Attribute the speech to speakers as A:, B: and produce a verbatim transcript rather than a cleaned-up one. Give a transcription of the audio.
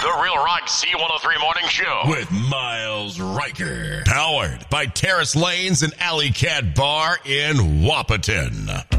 A: The Real Rock C one oh three Morning Show
B: with Miles Riker. Powered by Terrace Lanes and Alley Cat Bar in Wapaton.